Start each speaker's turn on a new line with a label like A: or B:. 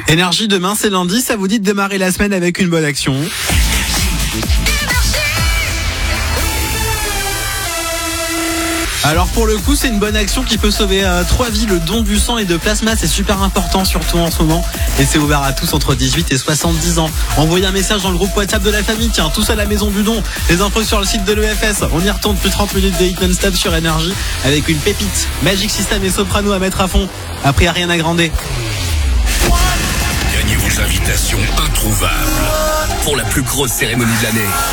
A: Énergie, demain c'est lundi, ça vous dit de démarrer la semaine avec une bonne action. Alors pour le coup, c'est une bonne action qui peut sauver 3 vies. Le don du sang et de plasma, c'est super important, surtout en ce moment. Et c'est ouvert à tous entre 18 et 70 ans. Envoyez un message dans le groupe WhatsApp de la famille. Tiens, tous à la maison du don. Les infos sur le site de l'EFS. On y retourne plus 30 minutes de hit non-stop sur Énergie avec une pépite. Magic System et Soprano à mettre à fond. Après, à rien à grander.
B: Gagnez vos invitations introuvables pour la plus grosse cérémonie de l'année.